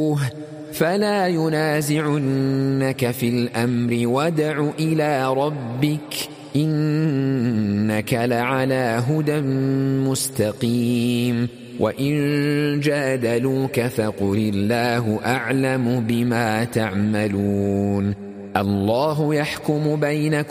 فاتقوه فلا ينازعنك في الأمر وادع إلى ربك إنك لعلى هدى مستقيم وإن جادلوك فقل الله أعلم بما تعملون الله يحكم بينكم